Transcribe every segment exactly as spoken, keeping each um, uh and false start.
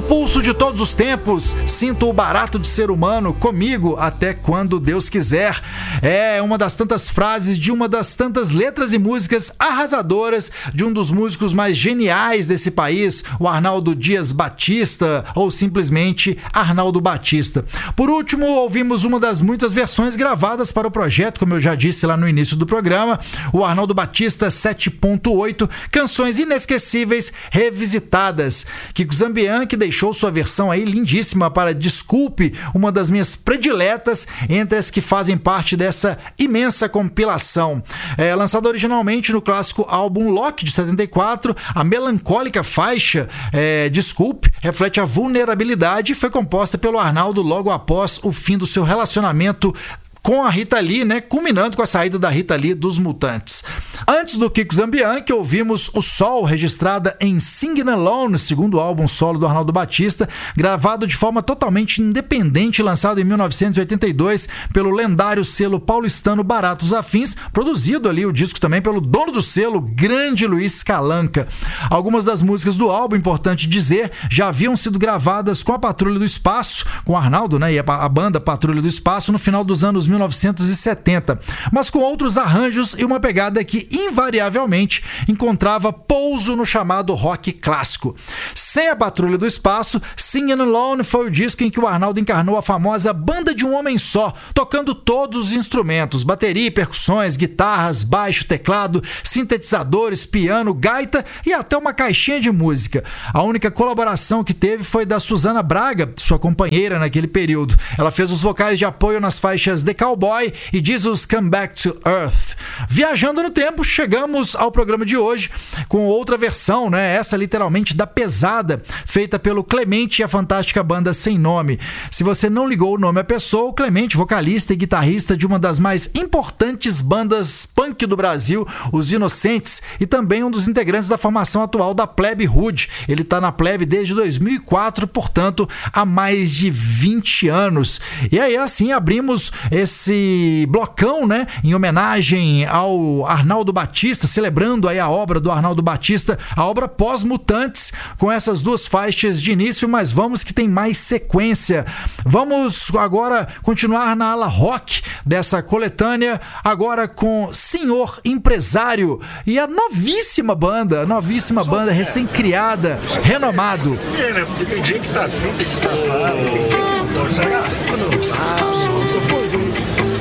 o pulso de todos os tempos, sinto o barato de ser humano comigo até quando Deus quiser. É uma das tantas frases de uma das tantas letras e músicas arrasadoras de um dos músicos mais geniais desse país, o Arnaldo Dias Batista, ou simplesmente Arnaldo Batista. Por último, ouvimos uma das muitas versões gravadas para o projeto, como eu já disse lá no início do programa, o Arnaldo Batista sete ponto oito, canções inesquecíveis revisitadas. Kiko Zambian, que deixou sua versão aí lindíssima para Desculpe, uma das minhas prediletas entre as que fazem parte dessa imensa compilação. É, lançada originalmente no clássico álbum Lock de setenta e quatro, a melancólica faixa é, Desculpe reflete a vulnerabilidade e foi composta pelo Arnaldo logo após o fim do seu relacionamento com a Rita Lee, né, culminando com a saída da Rita Lee dos Mutantes. Antes do Kiko Zambian, que ouvimos O Sol, registrada em Singin' Alone, segundo álbum solo do Arnaldo Batista, gravado de forma totalmente independente, lançado em mil novecentos e oitenta e dois pelo lendário selo paulistano Baratos Afins, produzido ali o disco também pelo dono do selo, grande Luiz Calanca. Algumas das músicas do álbum, importante dizer, já haviam sido gravadas com a Patrulha do Espaço, com o Arnaldo, né, e a, a banda Patrulha do Espaço no final dos anos mil novecentos e setenta, mas com outros arranjos e uma pegada que invariavelmente encontrava pouso no chamado rock clássico. Sem a Patrulha do Espaço, Singin' Alone foi o disco em que o Arnaldo encarnou a famosa banda de um homem só, tocando todos os instrumentos, bateria, percussões, guitarras, baixo, teclado, sintetizadores, piano, gaita e até uma caixinha de música. A única colaboração que teve foi da Susana Braga, sua companheira naquele período. Ela fez os vocais de apoio nas faixas The Cowboy e Jesus Come Back to Earth. Viajando no tempo, chegamos ao programa de hoje com outra versão, né? Essa literalmente da pesada, feita pelo Clemente e a fantástica banda Sem Nome. Se você não ligou o nome à pessoa, o Clemente, vocalista e guitarrista de uma das mais importantes bandas punk do Brasil, os Inocentes, e também um dos integrantes da formação atual da Plebe Hood. Ele está na Plebe desde dois mil e quatro, portanto, há mais de vinte anos. E aí, assim, abrimos esse blocão, né, em homenagem ao Arnaldo Batista, celebrando aí a obra do Arnaldo Batista, a obra pós-Mutantes, com essas duas faixas de início, mas vamos que tem mais sequência. Vamos agora continuar na ala rock dessa coletânea, agora com Senhor Empresário e a novíssima banda, novíssima banda recém-criada, Renomado. É, né, porque tem dia que tá assim, tem que tá assado, tem dia que não pode chegar, não tá, depois eu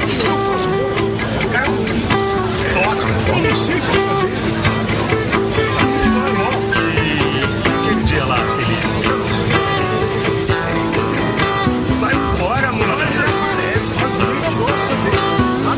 eu não sei como é assim vai mal. E aquele dia lá, aquele eu não sei, eu não sei. Sai fora, mano. Já parece, mas o não gosta.